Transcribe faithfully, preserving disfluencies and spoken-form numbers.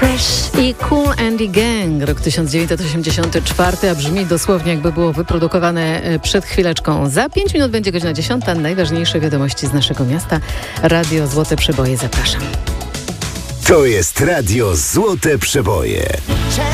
I Kool and the Gang, rok tysiąc dziewięćset osiemdziesiąty czwarty, a brzmi dosłownie jakby było wyprodukowane przed chwileczką. Za pięć minut będzie godzina dziesiąta. Najważniejsze wiadomości z naszego miasta. Radio Złote Przeboje, zapraszam. To jest Radio Złote Przeboje.